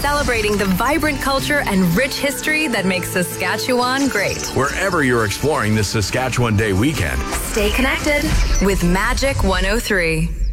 celebrating the vibrant culture and rich history that makes Saskatchewan great. Wherever you're exploring this Saskatchewan Day weekend, Stay connected with Magic 103.